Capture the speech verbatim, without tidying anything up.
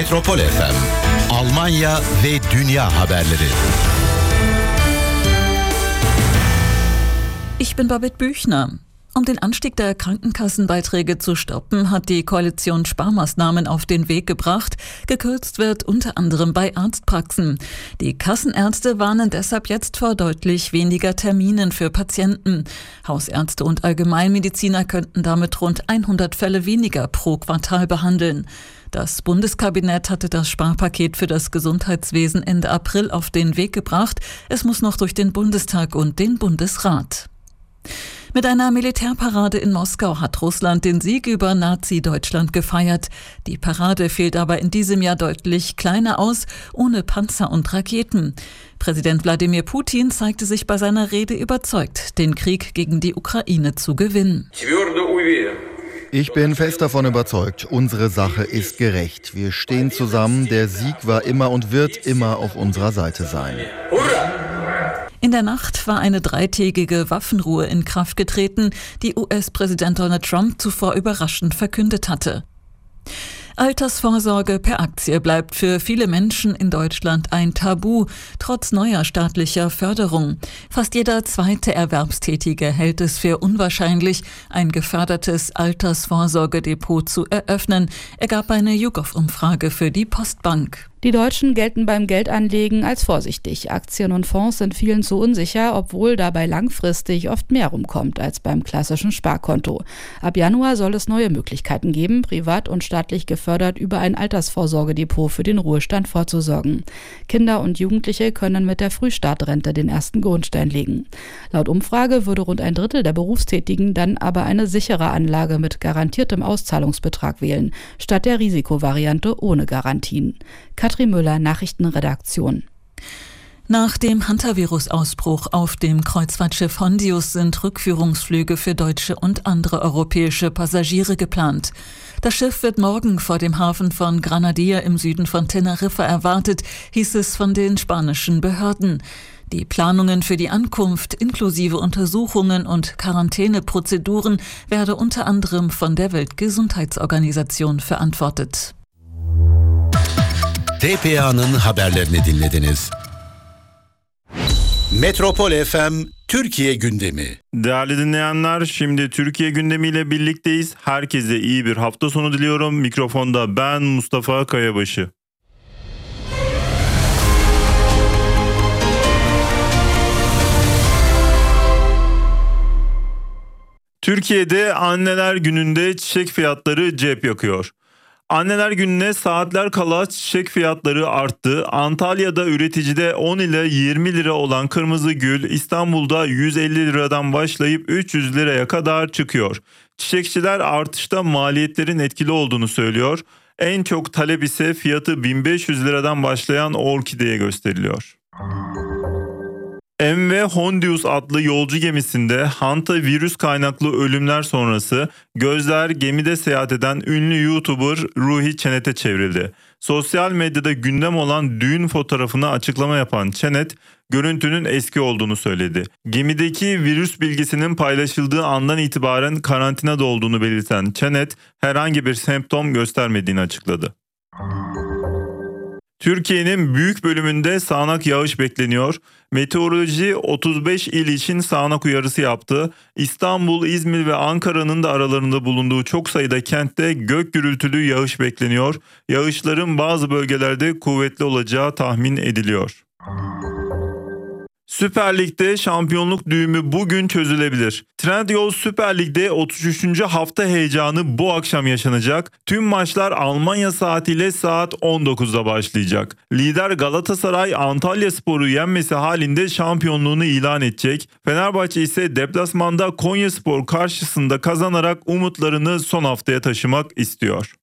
Metropol F M, Almanya ve Dünya haberleri. Ich bin Babette Büchner. Um den Anstieg der Krankenkassenbeiträge zu stoppen, hat die Koalition Sparmaßnahmen auf den Weg gebracht. Gekürzt wird unter anderem bei Arztpraxen. Die Kassenärzte warnen deshalb jetzt vor deutlich weniger Terminen für Patienten. Hausärzte und Allgemeinmediziner könnten damit rund hundert Fälle weniger pro Quartal behandeln. Das Bundeskabinett hatte das Sparpaket für das Gesundheitswesen Ende April auf den Weg gebracht. Es muss noch durch den Bundestag und den Bundesrat. Mit einer Militärparade in Moskau hat Russland den Sieg über Nazi-Deutschland gefeiert. Die Parade fällt aber in diesem Jahr deutlich kleiner aus, ohne Panzer und Raketen. Präsident Wladimir Putin zeigte sich bei seiner Rede überzeugt, den Krieg gegen die Ukraine zu gewinnen. Ich bin fest davon überzeugt, unsere Sache ist gerecht. Wir stehen zusammen, der Sieg war immer und wird immer auf unserer Seite sein. In der Nacht war eine dreitägige Waffenruhe in Kraft getreten, die U S-Präsident Donald Trump zuvor überraschend verkündet hatte. Altersvorsorge per Aktie bleibt für viele Menschen in Deutschland ein Tabu, trotz neuer staatlicher Förderung. Fast jeder zweite Erwerbstätige hält es für unwahrscheinlich, ein gefördertes Altersvorsorgedepot zu eröffnen, ergab eine YouGov-Umfrage für die Postbank. Die Deutschen gelten beim Geldanlegen als vorsichtig. Aktien und Fonds sind vielen zu unsicher, obwohl dabei langfristig oft mehr rumkommt als beim klassischen Sparkonto. Ab Januar soll es neue Möglichkeiten geben, privat und staatlich gefördert über ein Altersvorsorgedepot für den Ruhestand vorzusorgen. Kinder und Jugendliche können mit der Frühstartrente den ersten Grundstein legen. Laut Umfrage würde rund ein Drittel der Berufstätigen dann aber eine sichere Anlage mit garantiertem Auszahlungsbetrag wählen, statt der Risikovariante ohne Garantien. Katrin Müller, Nachrichtenredaktion. Nach dem Hantavirus-Ausbruch auf dem Kreuzfahrtschiff Hondius sind Rückführungsflüge für deutsche und andere europäische Passagiere geplant. Das Schiff wird morgen vor dem Hafen von Granadilla im Süden von Teneriffa erwartet, hieß es von den spanischen Behörden. Die Planungen für die Ankunft inklusive Untersuchungen und Quarantäneprozeduren werde unter anderem von der Weltgesundheitsorganisation verantwortet. T P A'nın haberlerini dinlediniz. Metropol F M Türkiye gündemi. Değerli dinleyenler, şimdi Türkiye gündemiyle birlikteyiz. Herkese iyi bir hafta sonu diliyorum. Mikrofonda ben Mustafa Kayabaşı. Türkiye'de Anneler Günü'nde çiçek fiyatları cep yakıyor. Anneler Günü'ne saatler kala çiçek fiyatları arttı. Antalya'da üreticide on ile yirmi lira olan kırmızı gül İstanbul'da yüz elli liradan başlayıp üç yüz liraya kadar çıkıyor. Çiçekçiler artışta maliyetlerin etkili olduğunu söylüyor. En çok talep ise fiyatı bin beş yüz liradan başlayan orkideye gösteriliyor. M V Hondius adlı yolcu gemisinde hantavirüs kaynaklı ölümler sonrası gözler gemide seyahat eden ünlü YouTuber Ruhi Çenet'e çevrildi. Sosyal medyada gündem olan düğün fotoğrafına açıklama yapan Çenet, görüntünün eski olduğunu söyledi. Gemideki virüs bilgisinin paylaşıldığı andan itibaren karantinada olduğunu belirten Çenet, herhangi bir semptom göstermediğini açıkladı. Türkiye'nin büyük bölümünde sağanak yağış bekleniyor. Meteoroloji otuz beş il için sağanak uyarısı yaptı. İstanbul, İzmir ve Ankara'nın da aralarında bulunduğu çok sayıda kentte gök gürültülü yağış bekleniyor. Yağışların bazı bölgelerde kuvvetli olacağı tahmin ediliyor. Süper Lig'de şampiyonluk düğümü bugün çözülebilir. Trendyol Süper Lig'de otuz üçüncü hafta heyecanı bu akşam yaşanacak. Tüm maçlar Almanya saatiyle saat on dokuzda başlayacak. Lider Galatasaray Antalyaspor'u yenmesi halinde şampiyonluğunu ilan edecek. Fenerbahçe ise deplasmanda Konyaspor karşısında kazanarak umutlarını son haftaya taşımak istiyor.